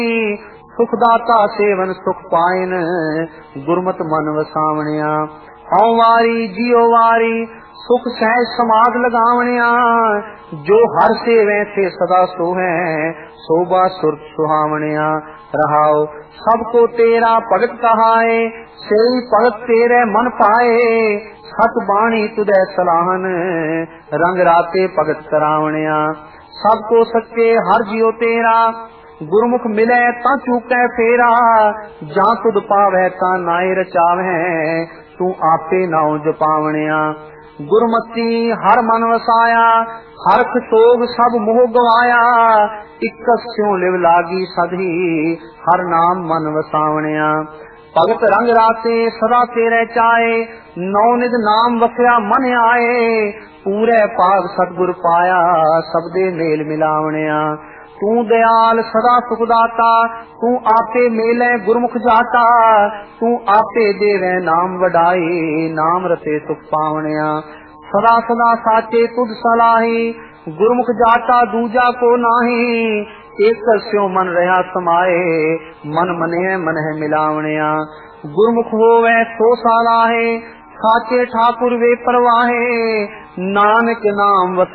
सुख दाता सेवन सुख पाइन गुरमत मन वसावणिया। हौ वारी जियो वारी सुख सहज समाध लगावणिया। जो हर सेवे थे सदा सोहे शोभा सुरत सुहावणिया। रहाओ सबको तेरा भगत कहाए सेई भगत तेरे मन पाए। सत बाणी तुदे सलाहन रंग राते भगत करावणिया। सबको सच्चे हर जियो तेरा गुरमुख मिले ता चूकै फेरा। जा तुद पावै ता नाई रचावै तू आपे नाउ जपावणिया। गुरमती हर मन वसाया हरख सोग सब मोह गवाया। इक्कस क्यों लिव लागी सधी हर नाम मन वसावणिया। भगत रंग राते सदा तेरे चाए नौ निध नाम वसया मन आए। पूरे पाग सतगुर पाया सबदे मेल मिलावणिया। तू दयाल सदा सुखदाता तू आपे मेले गुरमुख जाता। तू आपे देवे नाम वडाई नाम रते सुख पावणिया। सदा सदा साचे तुझ सलाही गुरमुख जाता दूजा को नाही। एक स्यों मन रहा समाए मन मने मन है मिलावणिया। गुरमुख होवे सो सालाहे साचे ठाकुर वे परवाहे। नानक नाम